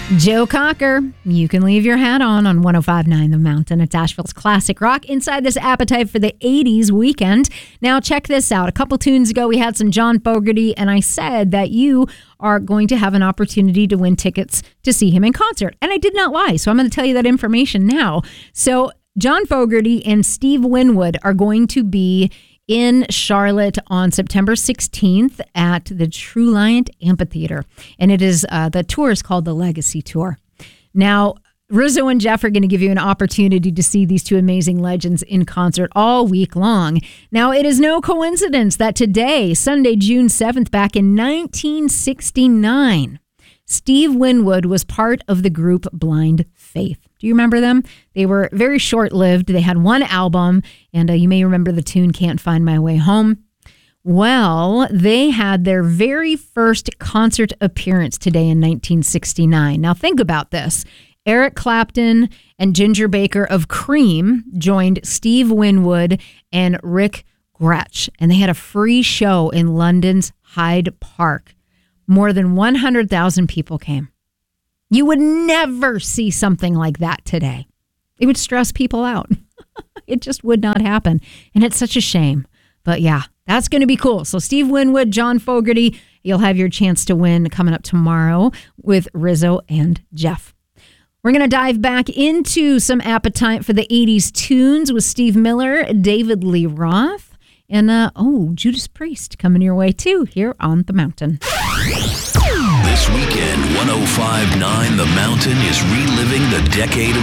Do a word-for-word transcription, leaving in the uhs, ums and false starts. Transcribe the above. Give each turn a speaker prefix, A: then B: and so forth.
A: Joe Cocker, you can leave your hat on on one oh five point nine The Mountain at Asheville's Classic Rock inside this Appetite for the eighties weekend. Now, check this out. A couple tunes ago, we had some John Fogerty, and I said that you are going to have an opportunity to win tickets to see him in concert. And I did not lie, so I'm going to tell you that information now. So, John Fogerty and Steve Winwood are going to be in Charlotte on September sixteenth at the Truliant Amphitheater. And it is, uh, the tour is called the Legacy Tour. Now, Rizzo and Jeff are going to give you an opportunity to see these two amazing legends in concert all week long. Now, it is no coincidence that today, Sunday, June seventh, back in nineteen sixty-nine, Steve Winwood was part of the group Blind Faith. Do you remember them? They were very short-lived. They had one album, and uh, you may remember the tune Can't Find My Way Home. Well, they had their very first concert appearance today in nineteen sixty-nine. Now, think about this. Eric Clapton and Ginger Baker of Cream joined Steve Winwood and Rick Gretsch, and they had a free show in London's Hyde Park. More than one hundred thousand people came. You would never see something like that today. It would stress people out. It just would not happen. And it's such a shame. But yeah, that's going to be cool. So Steve Winwood, John Fogerty, you'll have your chance to win coming up tomorrow with Rizzo and Jeff. We're going to dive back into some Appetite for the eighties tunes with Steve Miller, David Lee Roth, and uh, oh, Judas Priest coming your way too here on The Mountain.
B: This weekend, one oh five point nine The Mountain is reliving the decade of